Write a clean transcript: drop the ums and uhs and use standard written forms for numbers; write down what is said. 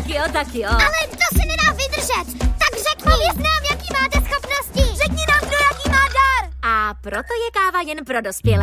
tak jo. Ale to si nedá vydržet. Tak řekni. Pověz nám, jaký máte schopnosti. Řekni nám, kdo jaký má dar. A proto je káva jen pro dospělé.